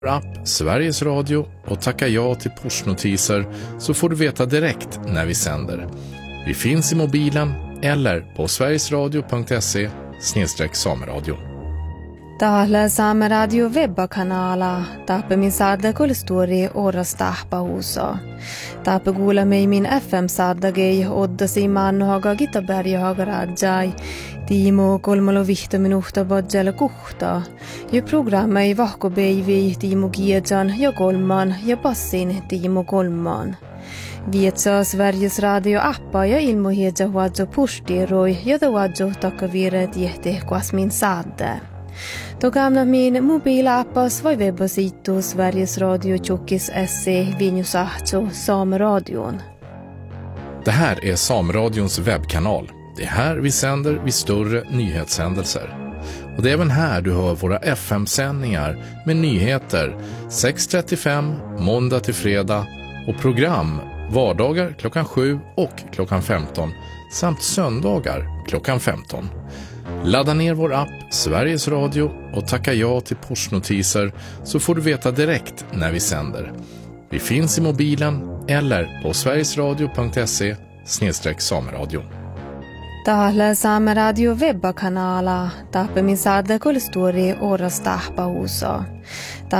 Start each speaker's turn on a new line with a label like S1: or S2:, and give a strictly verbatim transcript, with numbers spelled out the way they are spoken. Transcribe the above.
S1: app Sveriges Radio och tacka ja till pushnotiser så får du veta direkt när vi sänder. Vi finns i mobilen eller på sverigesradio punkt se snedstreck sameradio.
S2: Täällä Saameradio webbakanala taappe min saada kulstori oras tahpahuso. Taappe kuulemme min F M-saadagei oddasi mannohaga Gitaberjahaga rajai. Tiimo kolmalo vihta minuhta bodjala kuhta. Ja programma ei vahkobeivi Tiimo Giedjan ja kolman ja passin Tiimo kolman. Vietsaa Sveriges Radio-appa ja ilmohiedja huadjo pushtiroi ja da huadjo takavire tiehti kuasmin saade. Då gamla min mobilappas var webbasitu Sveriges Radio Tjockis se Vinjusahto Sameradion.
S1: Det här är Sameradions webbkanal. Det är här vi sänder vid större nyhetshändelser. Och det är även här du hör våra F M-sändningar med nyheter sex trettiofem måndag till fredag och program vardagar klockan sju och klockan femton samt söndagar klockan femton. Ladda ner vår app Sveriges Radio och tacka ja till pushnotiser så får du veta direkt när vi sänder. Vi finns i mobilen eller på sverigesradio punkt se snedstreck sameradio.
S2: Täällä Saameradio webbakanala taappe min saada kulstori oras tahpahuso.